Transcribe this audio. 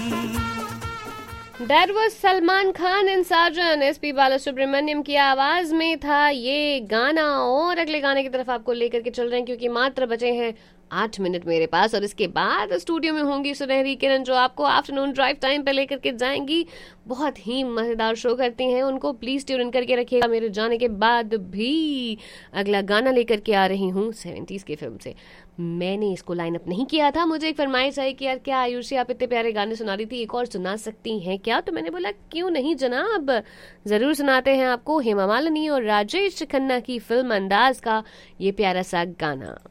That was Salman Khan in Sajan, SP Balasubrahmanyam की आवाज में था ये गाना। और अगले गाने की तरफ आपको लेकर के चल रहे हैं, क्योंकि मात्र बचे हैं 8 मिनट मेरे पास, और इसके बाद स्टूडियो में होंगी सुनहरी किरण, जो आपको आफ्टरनून ड्राइव टाइम पे लेकर के जाएंगी। बहुत ही मजेदार शो करती हैं, उनको प्लीज ट्यून इन करके रखिएगा मेरे जाने के बाद भी। अगला गाना लेकर के आ रही हूँ 70s की फिल्म से। मैंने इसको लाइन अप नहीं किया था, मुझे एक फरमाइश आई कि यार क्या आयुषी आप इतने प्यारे गाने सुना रही थी, एक और सुना सकती हैं क्या? तो मैंने बोला क्यों नहीं जनाब, जरूर सुनाते हैं आपको हेमा मालिनी और राजेश खन्ना की फिल्म अंदाज का ये प्यारा सा गाना।